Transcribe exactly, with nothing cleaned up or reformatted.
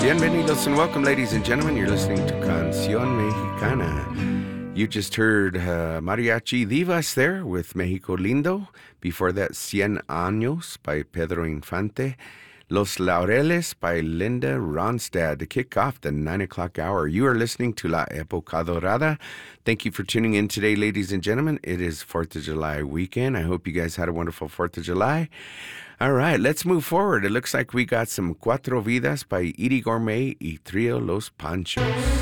Bienvenidos and welcome, ladies and gentlemen. You're listening to Canción Mexicana. You just heard uh, Mariachi Divas there with Mexico Lindo. Before that, Cien Años by Pedro Infante. Los Laureles by Linda Ronstadt to kick off the nine o'clock hour. You are listening to La Época Dorada. Thank you for tuning in today, ladies and gentlemen. It is fourth of July weekend. I hope you guys had a wonderful fourth of July. All right, let's move forward. It looks like we got some Cuatro Vidas by Edie Gourmet y Trio Los Panchos.